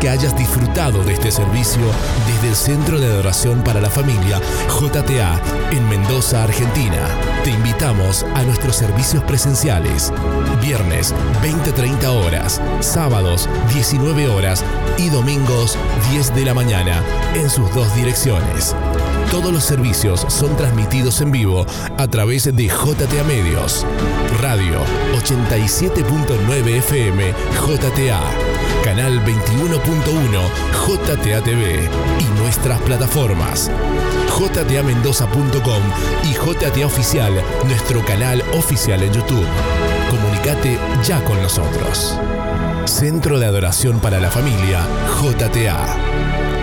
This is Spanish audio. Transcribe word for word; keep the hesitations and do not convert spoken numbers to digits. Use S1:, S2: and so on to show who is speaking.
S1: que hayas disfrutado de este servicio desde el Centro de Adoración para la Familia J T A en Mendoza, Argentina. Te invitamos a nuestros servicios presenciales. Viernes veinte a treinta horas, sábados diecinueve horas y domingos diez de la mañana en sus dos direcciones. Todos los servicios son transmitidos en vivo a través de J T A Medios, Radio ochenta y siete punto nueve F M J T A, Canal veintiuno punto uno J T A T V y nuestras plataformas J T A Mendoza punto com y J T A Oficial, nuestro canal oficial en YouTube. Comunicate ya con nosotros. Centro de Adoración para la Familia J T A.